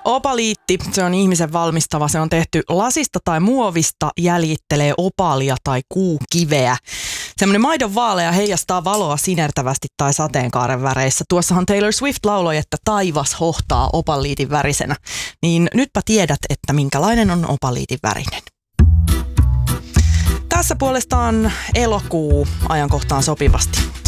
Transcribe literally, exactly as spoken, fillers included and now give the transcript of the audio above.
Opaliitti, se on ihmisen valmistava. Se on tehty lasista tai muovista, jäljittelee opaalia tai kuukiveä. Semmoinen maidon vaalea heijastaa valoa sinertävästi tai sateenkaaren väreissä. Tuossahan Taylor Swift lauloi, että taivas hohtaa opaliitin värisenä. Niin nytpä tiedät, että minkälainen on opaliitin värinen. Tässä puolestaan elokuu ajankohtaan sopivasti.